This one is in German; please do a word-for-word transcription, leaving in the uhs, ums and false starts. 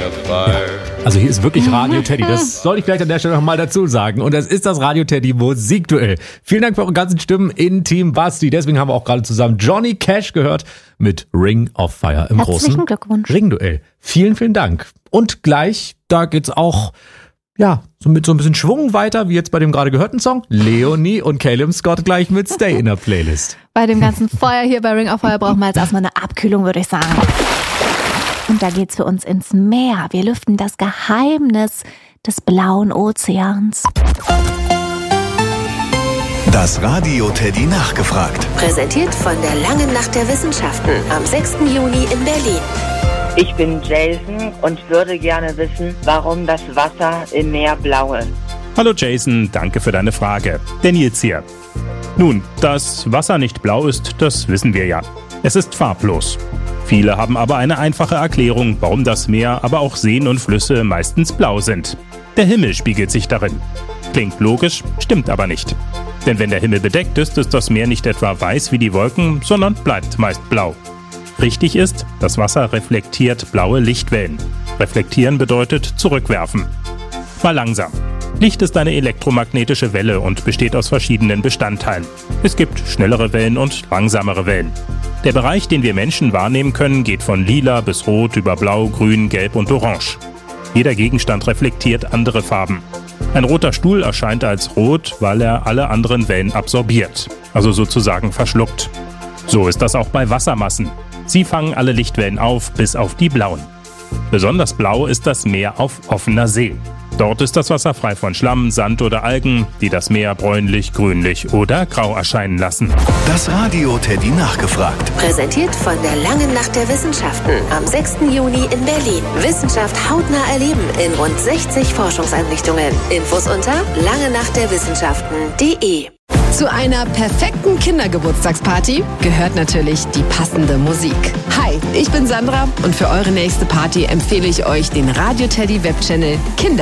Also hier ist wirklich Radio Teddy, das soll ich vielleicht an der Stelle nochmal dazu sagen. Und das ist das Radio Teddy Musikduell. Vielen Dank für eure ganzen Stimmen in Team Basti. Deswegen haben wir auch gerade zusammen Johnny Cash gehört mit Ring of Fire im großen Glückwunsch. Ringduell. Vielen, vielen Dank. Und gleich, da geht's auch, ja, so mit so ein bisschen Schwung weiter, wie jetzt bei dem gerade gehörten Song. Leonie und Caleb Scott gleich mit Stay in der Playlist. Bei dem ganzen Feuer hier bei Ring of Fire brauchen wir jetzt erstmal eine Abkühlung, würde ich sagen. Und da geht's für uns ins Meer. Wir lüften das Geheimnis des blauen Ozeans. Das Radio Teddy nachgefragt. Präsentiert von der Langen Nacht der Wissenschaften am sechsten Juni in Berlin. Ich bin Jason und würde gerne wissen, warum das Wasser im Meer blau ist. Hallo Jason, danke für deine Frage. Der Nils hier. Nun, dass Wasser nicht blau ist, das wissen wir ja. Es ist farblos. Viele haben aber eine einfache Erklärung, warum das Meer, aber auch Seen und Flüsse meistens blau sind. Der Himmel spiegelt sich darin. Klingt logisch, stimmt aber nicht. Denn wenn der Himmel bedeckt ist, ist das Meer nicht etwa weiß wie die Wolken, sondern bleibt meist blau. Richtig ist, das Wasser reflektiert blaue Lichtwellen. Reflektieren bedeutet zurückwerfen. Mal langsam. Licht ist eine elektromagnetische Welle und besteht aus verschiedenen Bestandteilen. Es gibt schnellere Wellen und langsamere Wellen. Der Bereich, den wir Menschen wahrnehmen können, geht von lila bis rot über blau, grün, gelb und orange. Jeder Gegenstand reflektiert andere Farben. Ein roter Stuhl erscheint als rot, weil er alle anderen Wellen absorbiert, also sozusagen verschluckt. So ist das auch bei Wassermassen. Sie fangen alle Lichtwellen auf, bis auf die blauen. Besonders blau ist das Meer auf offener See. Dort ist das Wasser frei von Schlamm, Sand oder Algen, die das Meer bräunlich, grünlich oder grau erscheinen lassen. Das Radio Teddy nachgefragt. Präsentiert von der Langen Nacht der Wissenschaften am sechsten Juni in Berlin. Wissenschaft hautnah erleben in rund sechzig Forschungseinrichtungen. Infos unter langenachtderwissenschaften punkt de. Zu einer perfekten Kindergeburtstagsparty gehört natürlich die passende Musik. Hi, ich bin Sandra und für eure nächste Party empfehle ich euch den Radio Teddy Webchannel Kinder